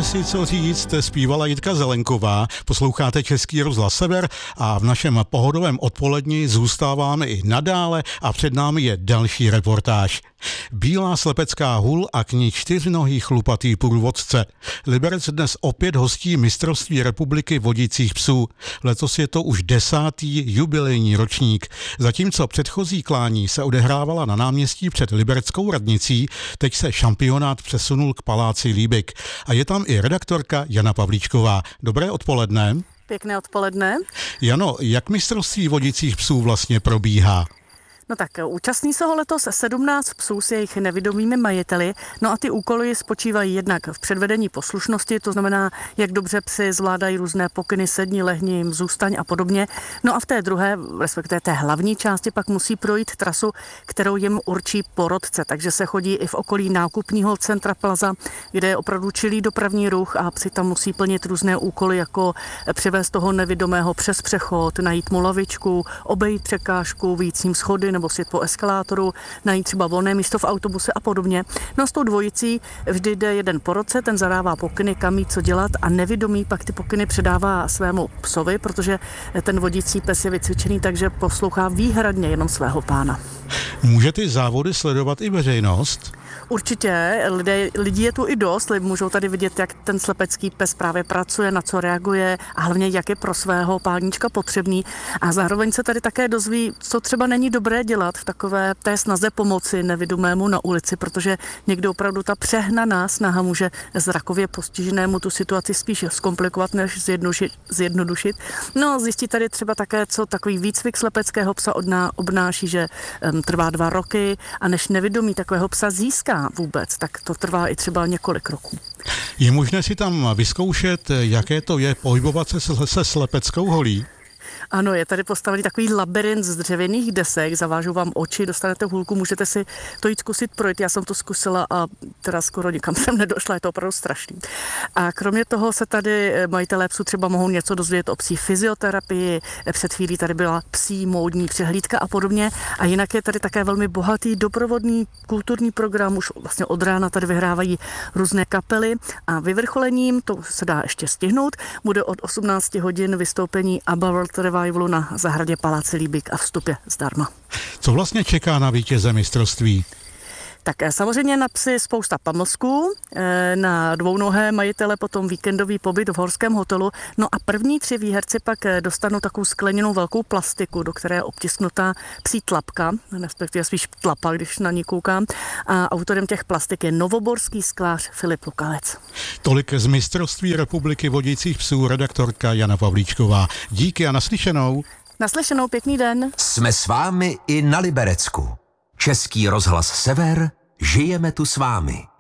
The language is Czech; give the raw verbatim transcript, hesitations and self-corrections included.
Nemáme si co říct, zpívala Jitka Zelenková, posloucháte Český rozhlas Sever a v našem pohodovém odpoledni zůstáváme i nadále a před námi je další reportáž. Bílá slepecká hul a k ní čtyřnohý chlupatý průvodce. Liberec dnes opět hostí mistrovství republiky vodících psů. Letos je to už desátý jubilejní ročník. Zatímco předchozí klání se odehrávala na náměstí před libereckou radnicí, teď se šampionát přesunul k paláci Líbik. A je tam i redaktorka Jana Pavlíčková. Dobré odpoledne. Pěkné odpoledne. Jano, jak mistrovství vodících psů vlastně probíhá? No tak účastní se ho letos sedmnáct psů s jejich nevidomými majiteli, no a ty úkoly spočívají jednak v předvedení poslušnosti, to znamená, jak dobře psi zvládají různé pokyny, sedni, lehni, zůstaň a podobně. No a v té druhé, respektive té hlavní části pak musí projít trasu, kterou jim určí porodce, takže se chodí i v okolí nákupního centra Plaza, kde je opravdu čilý dopravní ruch a psi tam musí plnit různé úkoly, jako přivést toho nevidomého přes přechod, najít mu lavičku, obejít překážku, vyjít s ním schody nebo sjet po eskalátoru, najít třeba volné místo v autobuse a podobně. No a s tou dvojicí vždy jde jeden porodce, ten zadává pokyny, kam jít, co dělat a nevidomý pak ty pokyny předává svému psovi, protože ten vodící pes je vycvičený, takže poslouchá výhradně jenom svého pána. Může ty závody sledovat i veřejnost? Určitě, lidé, lidí je tu i dost, lidi můžou tady vidět, jak ten slepecký pes právě pracuje, na co reaguje a hlavně, jak je pro svého páníčka potřebný. A zároveň se tady také dozví, co třeba není dobré dělat v takové té snaze pomoci nevidomému na ulici, protože někdo opravdu ta přehnaná snaha může zrakově postiženému tu situaci spíš zkomplikovat, než zjednodušit. No a zjistí tady třeba také, co takový výcvik slepeckého psa odná, obnáší, že um, trvá dva roky a než nevidomý takového psa získá vůbec, tak to trvá i třeba několik roků. Je možné si tam vyzkoušet, jaké to je pohybovat se se slepeckou holí? Ano, je tady postavený takový labirint z dřevěných desek, zavážou vám oči, dostanete hůlku, můžete si to jít zkusit projít. Já jsem to zkusila a teda skoro nikam jsem nedošla, je to opravdu strašný. A kromě toho se tady majitelé psů třeba mohou něco dozvědět o psí fyzioterapii, před chvílí tady byla psí módní přehlídka a podobně. A jinak je tady také velmi bohatý doprovodný kulturní program, už vlastně od rána tady vyhrávají různé kapely a vyvrcholením, to se dá ještě stihnout, bude od osmnácti hodin vystoupení ABBA World Revivalu na zahradě Paláce Líbik a vstup je zdarma. Co vlastně čeká na vítěze mistrovství? Tak samozřejmě na psy spousta pamlsků, na dvounohé majitele potom víkendový pobyt v horském hotelu, no a první tři výherci pak dostanou takovou skleněnou velkou plastiku, do které je obtisknutá psí tlapka, respektive spíš tlapa, když na ní koukám, a autorem těch plastik je novoborský sklář Filip Lukalec. Tolik z mistrovství republiky vodících psů redaktorka Jana Pavlíčková. Díky a naslyšenou. Naslyšenou, pěkný den. Jsme s vámi i na Liberecku. Český rozhlas Sever, žijeme tu s vámi.